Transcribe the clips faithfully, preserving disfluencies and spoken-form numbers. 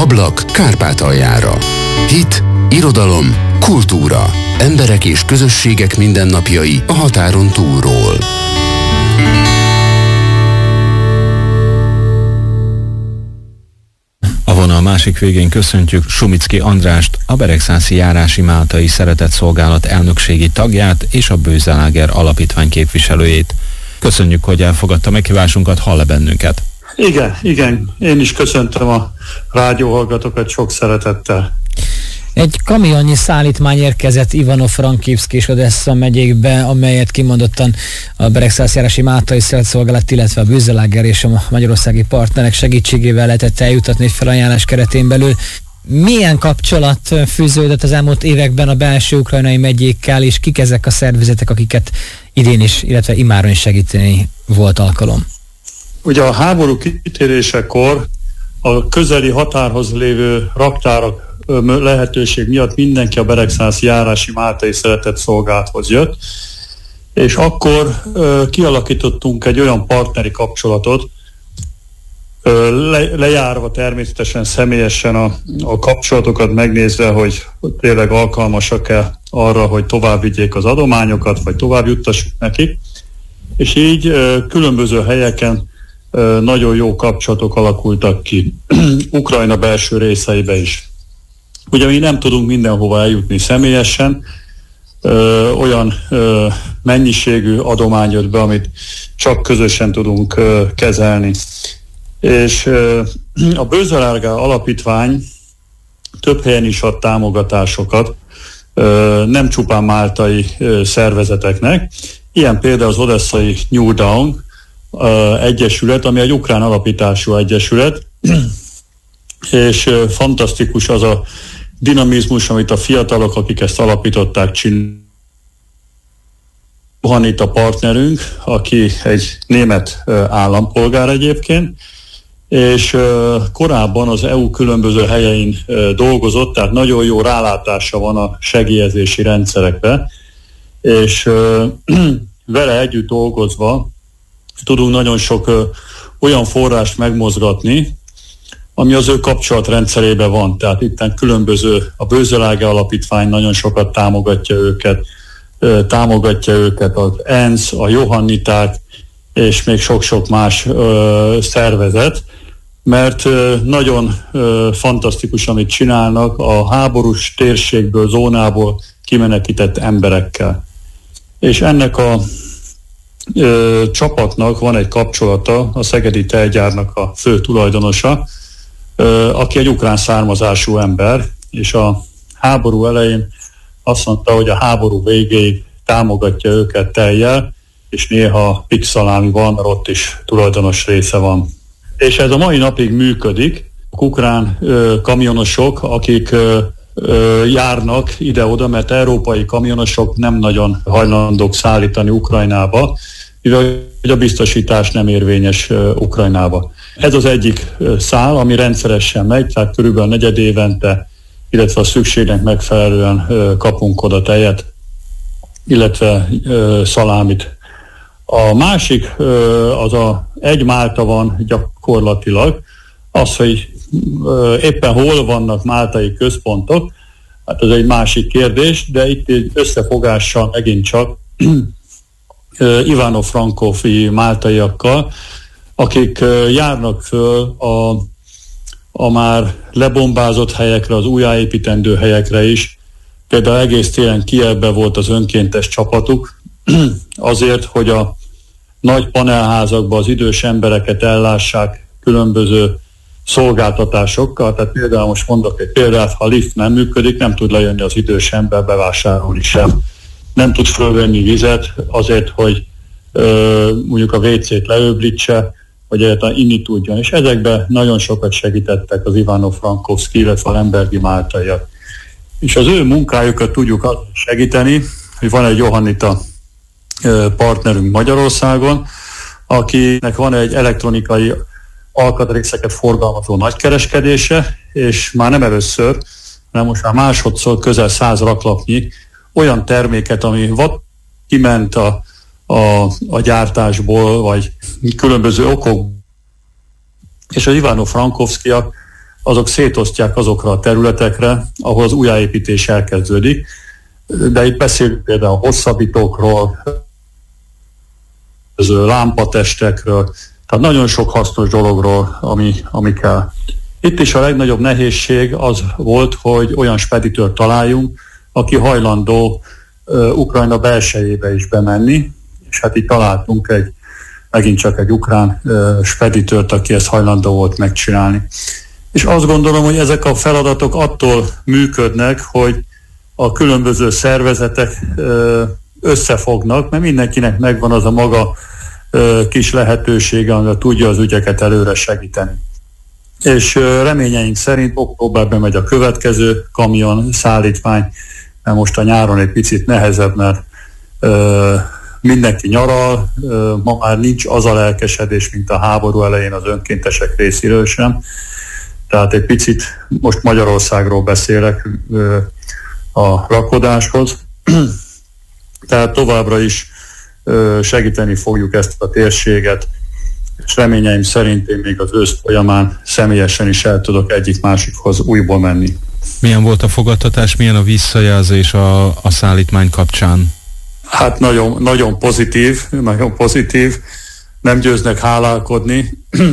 Ablak Kárpátaljára. Hit, irodalom, kultúra. Emberek és közösségek mindennapjai a határon túlról. A vonal másik végén köszöntjük Sumicki Andrást, a Beregszászi Járási Máltai Szeretetszolgálat elnökségi tagját és a Böse-Lager Alapítvány képviselőjét. Köszönjük, hogy elfogadta meghívásunkat, hall-e bennünket? Igen, igen, én is köszöntöm a rádióhallgatókat sok szeretettel. Egy kamionnyi szállítmány érkezett Ivano-Frankivszk és Odessa megyékbe, amelyet kimondottan a Beregszászi Járási Máltai Szeretetszolgálat, illetve a Böse-Lager és a magyarországi partnerek segítségével lehetett eljutatni egy felajánlás keretén belül. Milyen kapcsolat fűződött az elmúlt években a belső ukrajnai megyékkel, és kik ezek a szervezetek, akiket idén is, illetve immáron is segíteni volt alkalom? Ugye a háború kitérésekor a közeli határhoz lévő raktárak lehetőség miatt mindenki a Beregszászi Járási Máltai Szeretetszolgálathoz jött, és akkor ö, kialakítottunk egy olyan partneri kapcsolatot, ö, le, lejárva természetesen személyesen a, a kapcsolatokat, megnézve, hogy tényleg alkalmasak-e arra, hogy tovább vigyék az adományokat, vagy tovább juttassuk nekik, és így ö, különböző helyeken ö, nagyon jó kapcsolatok alakultak ki, Ukrajna belső részeibe is. Ugye mi nem tudunk mindenhova eljutni személyesen, ö, olyan ö, mennyiségű adomány jött be, amit csak közösen tudunk ö, kezelni. És ö, a Böse-Lager Alapítvány több helyen is ad támogatásokat, ö, nem csupán máltai ö, szervezeteknek. Ilyen például az odesszai New Dawn ö, egyesület, ami egy ukrán alapítású egyesület, és ö, fantasztikus az a dinamizmus, amit a fiatalok, akik ezt alapították, csinálják. Juhanita partnerünk, aki egy német állampolgár egyébként, és korábban az é u különböző helyein dolgozott, tehát nagyon jó rálátása van a segélyezési rendszerekre, és vele együtt dolgozva tudunk nagyon sok olyan forrást megmozgatni, ami az ő kapcsolatrendszerében van. Tehát itt különböző, a Böse-Lager Alapítvány nagyon sokat támogatja őket, támogatja őket az ENSZ, a Johanniták, és még sok-sok más ö, szervezet, mert ö, nagyon ö, fantasztikus, amit csinálnak a háborús térségből, zónából kimenekített emberekkel. És ennek a ö, csapatnak van egy kapcsolata, a Szegedi Tejgyárnak a fő tulajdonosa, aki egy ukrán származású ember, és a háború elején azt mondta, hogy a háború végéig támogatja őket tellyel, és néha pixalámi van, mert ott is tulajdonos része van. És ez a mai napig működik. A ukrán ö, kamionosok, akik ö, ö, járnak ide-oda, mert európai kamionosok nem nagyon hajlandók szállítani Ukrajnába, mivel a biztosítás nem érvényes ö, Ukrajnába. Ez az egyik szál, ami rendszeresen megy, tehát körülbelül negyed évente, illetve a szükségnek megfelelően kapunk oda tejet, illetve szalámit. A másik, az a egy Málta van gyakorlatilag, az, hogy éppen hol vannak máltai központok, hát ez egy másik kérdés, de itt egy összefogással megint csak Ivano-Frankivszki máltaiakkal, akik járnak föl a, a már lebombázott helyekre, az újjáépítendő helyekre is. Például egész télen Kijevben volt az önkéntes csapatuk, azért, hogy a nagy panelházakban az idős embereket ellássák különböző szolgáltatásokkal. Tehát például most mondok egy példát, ha a lift nem működik, nem tud lejönni az idős ember bevásárolni sem. Nem tud fölvenni vizet azért, hogy ö, mondjuk a vécét leöblítse, hogy egyáltalán inni tudjon. És ezekben nagyon sokat segítettek az Ivano-Frankivszki, illetve a lembergi máltaiak. És az ő munkájukat tudjuk segíteni, hogy van egy Johannita partnerünk Magyarországon, akinek van egy elektronikai alkatrészeket forgalmazó nagykereskedése, és már nem először, hanem most már másodszor közel száz raklapnyi olyan terméket, ami vagy kiment a, a, a gyártásból, vagy különböző okok, és az Ivano-Frankivszkiak azok szétosztják azokra a területekre, ahol az újjáépítés elkezdődik. De itt beszélünk például a hosszabbítókról, lámpatestekről, tehát nagyon sok hasznos dologról, ami, ami kell. Itt is a legnagyobb nehézség az volt, hogy olyan speditőrt találjunk, aki hajlandó uh, Ukrajna belsejébe is bemenni, és hát itt találtunk egy, megint csak egy ukrán uh, speditőrt, aki ezt hajlandó volt megcsinálni. És azt gondolom, hogy ezek a feladatok attól működnek, hogy a különböző szervezetek uh, összefognak, mert mindenkinek megvan az a maga uh, kis lehetősége, amivel tudja az ügyeket előre segíteni. És reményeink szerint októberben megy a következő kamion szállítmány, mert most a nyáron egy picit nehezebb, mert ö, mindenki nyaral, ö, ma már nincs az a lelkesedés, mint a háború elején az önkéntesek részéről sem. Tehát egy picit most Magyarországról beszélek ö, a rakodáshoz. Tehát továbbra is ö, segíteni fogjuk ezt a térséget, és reményeim szerint én még az ősz folyamán személyesen is el tudok egyik-másikhoz újból menni. Milyen volt a fogadtatás, milyen a visszajelzés a, a szállítmány kapcsán? Hát nagyon, nagyon pozitív, nagyon pozitív. Nem győznek hálálkodni,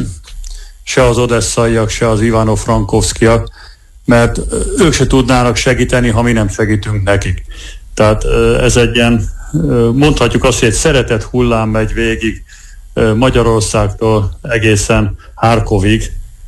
se az odesszaiak, se az ivano-frankovszkiak, mert ők se tudnának segíteni, ha mi nem segítünk nekik. Tehát ez egy ilyen, mondhatjuk azt, hogy egy szeretet hullám megy végig Magyarországtól egészen Harkovig,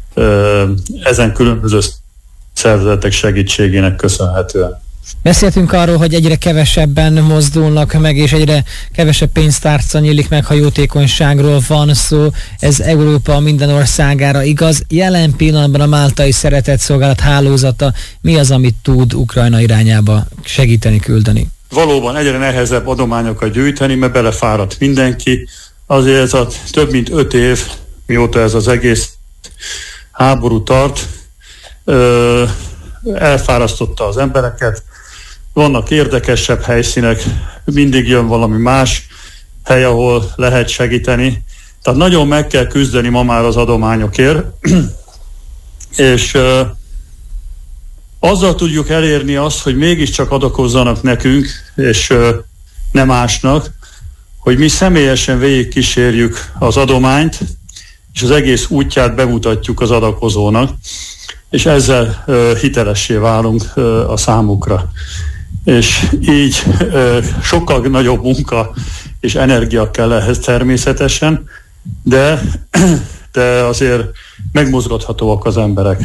ezen különböző szervezetek segítségének köszönhetően. Beszéltünk arról, hogy egyre kevesebben mozdulnak meg, és egyre kevesebb pénztárca nyílik meg, ha jótékonyságról van szó. Ez Európa minden országára igaz. Jelen pillanatban a Máltai Szeretetszolgálat hálózata mi az, amit tud Ukrajna irányába segíteni, küldeni? Valóban egyre nehezebb adományokat gyűjteni, mert belefáradt mindenki. Azért ez a több mint öt év, mióta ez az egész háború tart, ö, elfárasztotta az embereket. Vannak érdekesebb helyszínek, mindig jön valami más hely, ahol lehet segíteni. Tehát nagyon meg kell küzdeni ma már az adományokért, és ö, azzal tudjuk elérni azt, hogy mégiscsak adakozzanak nekünk, és ö, nem másnak, hogy mi személyesen végigkísérjük az adományt, és az egész útját bemutatjuk az adakozónak, és ezzel uh, hitelessé válunk uh, a számukra. És így uh, sokkal nagyobb munka és energia kell ehhez természetesen, de, de azért megmozgathatóak az emberek.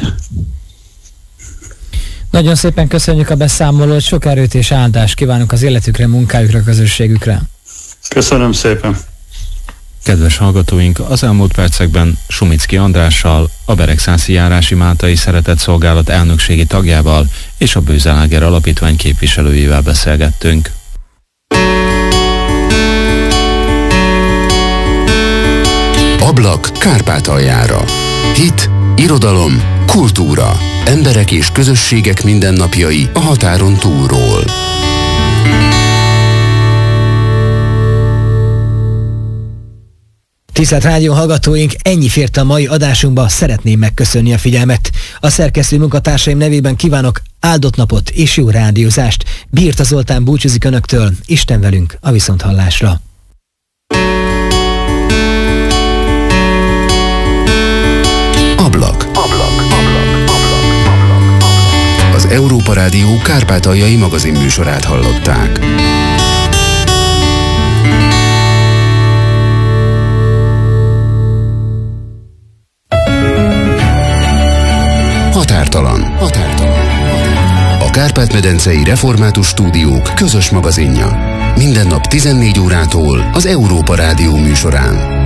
Nagyon szépen köszönjük a beszámolót, sok erőt és áldást kívánunk az életükre, munkájukra, közösségükre. Köszönöm szépen. Kedves hallgatóink, az elmúlt percekben Sumicki Andrással, a Beregszászi Járási Máltai Szeretetszolgálat elnökségi tagjával és a Bőzeláger Alapítvány képviselőjével beszélgettünk. Ablak Kárpátaljára. Hit, irodalom, kultúra. Emberek és közösségek mindennapjai a határon túlról. Tisztelt Rádió hallgatóink, ennyi fért a mai adásunkba, szeretném megköszönni a figyelmet. A szerkesztő munkatársaim nevében kívánok áldott napot és jó rádiózást. Bírta Zoltán búcsúzik Önöktől, Isten velünk, a viszonthallásra. Ablak. Ablak. Ablak. Ablak. Az Európa Rádió kárpátaljai magazinműsorát hallották. Határtalan. Határtalan. A Kárpát-medencei Református Stúdiók közös magazinja. Minden nap tizennégy órától az Európa Rádió műsorán.